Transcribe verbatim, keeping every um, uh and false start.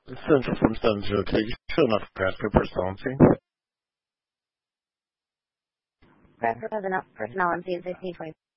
Central from seven zero two. You should enough grasp your personality. Grasp has enough personality is sixteen twenty.